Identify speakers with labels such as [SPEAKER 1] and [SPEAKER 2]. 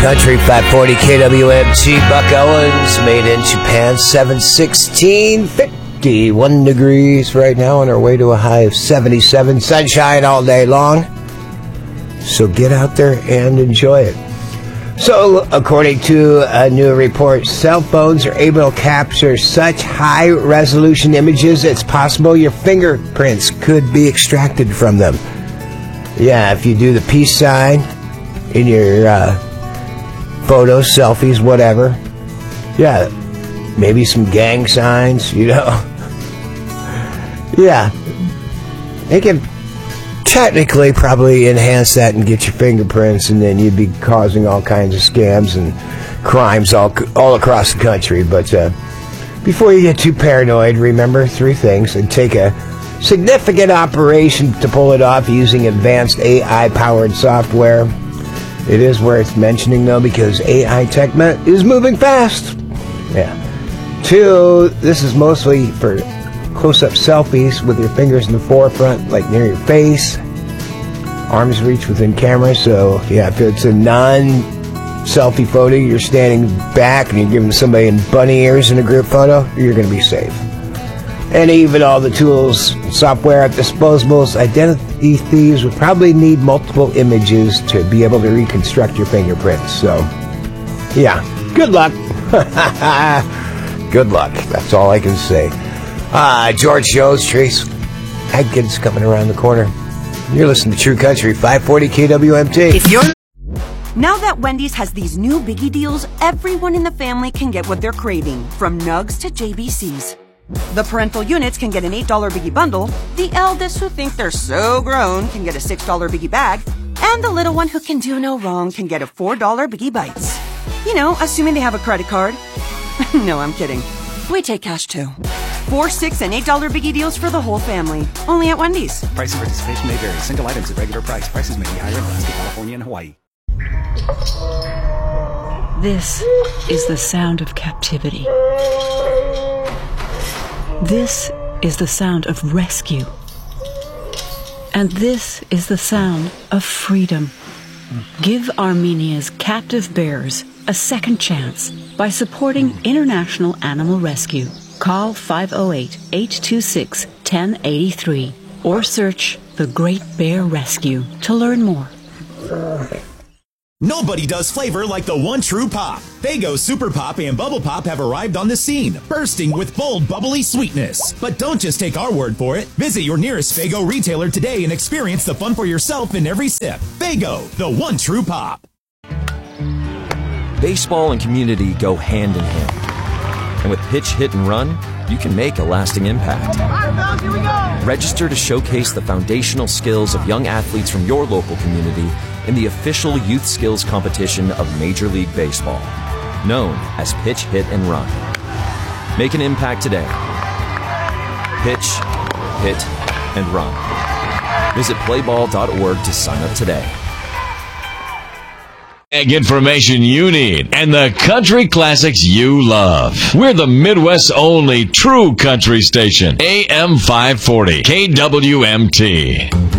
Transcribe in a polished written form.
[SPEAKER 1] Country 540 KWMT. Buck Owens, made in Japan, 716, 51 degrees right now, on our way to a high of 77. Sunshine all day long. So get out there and enjoy it. So, according to a new report, cell phones are able to capture such high-resolution images, it's possible your fingerprints could be extracted from them. Yeah, if you do the peace sign in your photos, selfies, whatever. Yeah, maybe some gang signs, Yeah, they can technically probably enhance that and get your fingerprints, and then you'd be causing all kinds of scams and crimes all across the country. But before you get too paranoid, remember 3 things. It'd take a significant operation to pull it off using advanced AI-powered software. It is worth mentioning, though, because AI tech is moving fast. Yeah. 2, this is mostly for close-up selfies with your fingers in the forefront, like near your face. Arms reach within camera, so yeah, if it's a non-selfie photo, you're standing back and you're giving somebody in bunny ears in a group photo, you're going to be safe. And even all the tools, software at disposables, identity thieves would probably need multiple images to be able to reconstruct your fingerprints. So, yeah, good luck. Good luck. That's all I can say. George Jones, Trace Adkins coming around the corner. You're listening to True Country 540 KWMT.
[SPEAKER 2] Now that Wendy's has these new biggie deals, everyone in the family can get what they're craving, from nugs to JBCs. The parental units can get an $8 biggie bundle, the eldest who think they're so grown can get a $6 biggie bag, and the little one who can do no wrong can get a $4 biggie bites. Assuming they have a credit card. No, I'm kidding. We take cash too. 4, 6, and $8 biggie deals for the whole family. Only at Wendy's.
[SPEAKER 3] Price and participation may vary. Single items at regular price. Prices may be higher in Alaska, California, and Hawaii.
[SPEAKER 4] This is the sound of captivity. This is the sound of rescue. And this is the sound of freedom. Give Armenia's captive bears a second chance by supporting International Animal Rescue. Call 508-826-1083 or search The Great Bear Rescue to learn more.
[SPEAKER 5] Nobody does flavor like the one true pop. Faygo Super Pop and Bubble Pop have arrived on the scene, bursting with bold, bubbly sweetness. But don't just take our word for it. Visit your nearest Faygo retailer today and experience the fun for yourself in every sip. Faygo, the one true pop.
[SPEAKER 6] Baseball and community go hand in hand. And with Pitch, Hit, and Run, you can make a lasting impact. Register to showcase the foundational skills of young athletes from your local community in the official youth skills competition of Major League Baseball, known as Pitch, Hit, and Run. Make an impact today. Pitch, Hit, and Run. Visit playball.org to sign up today.
[SPEAKER 7] Information you need and the country classics you love. We're the Midwest's only true country station. AM 540 KWMT.